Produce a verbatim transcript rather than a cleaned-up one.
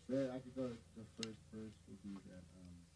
The I could go. The first verse would be that. Um,